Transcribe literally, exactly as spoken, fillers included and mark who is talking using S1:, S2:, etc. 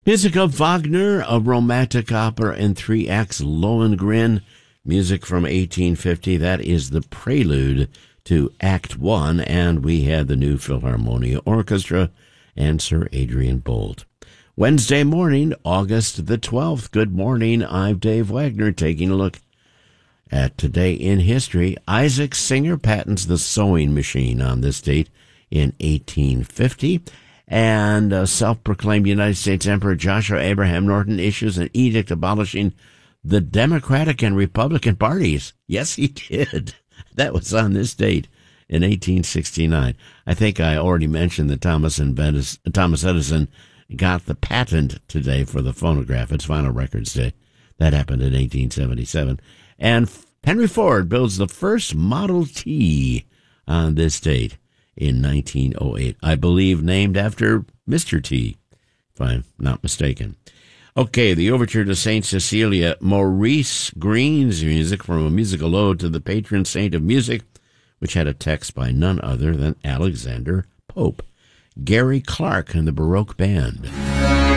S1: Music of Wagner, a romantic opera in three acts, Lohengrin. Music from eighteen fifty, that is the prelude to Act One, and we had the New Philharmonia Orchestra and Sir Adrian Boult. Wednesday morning, August the twelfth. Good morning, I'm Dave Wagner, taking a look at Today in History. Isaac Singer patents the sewing machine on this date in eighteen fifty. And uh, self-proclaimed United States Emperor Joshua Abraham Norton issues an edict abolishing the Democratic and Republican parties. Yes, he did. That was on this date in eighteen sixty-nine. I think I already mentioned that Thomas, and Edison, Thomas Edison got the patent today for the phonograph. It's Final Records Day. That happened in eighteen seventy-seven. And Henry Ford builds the first Model T on this date in nineteen oh eight. I believe named after Mister T, if I'm not mistaken. Okay, the overture to Saint Cecilia, Maurice Green's music from a musical ode to the patron saint of music, which had a text by none other than Alexander Pope. Gary Clark and the Baroque Band.